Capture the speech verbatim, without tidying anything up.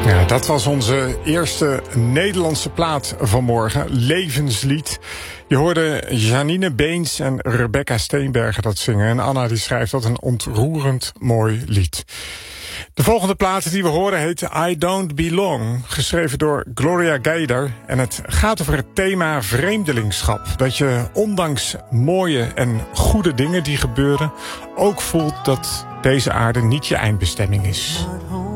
Ja, dat was onze eerste Nederlandse plaat vanmorgen, Levenslied. Je hoorde Janine Beens en Rebecca Steenbergen dat zingen. En Anna die schrijft dat een ontroerend mooi lied. De volgende plaat die we horen heet I Don't Belong, geschreven door Gloria Gaynor. En het gaat over het thema vreemdelingschap. Dat je ondanks mooie en goede dingen die gebeuren ook voelt dat deze aarde niet je eindbestemming is.